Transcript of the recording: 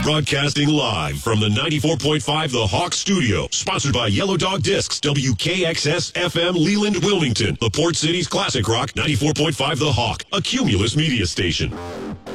Broadcasting live from the 94.5 The Hawk Studio. Sponsored by Yellow Dog Discs, WKXS FM Leland, Wilmington. The Port City's classic rock, 94.5 The Hawk, a Cumulus media station.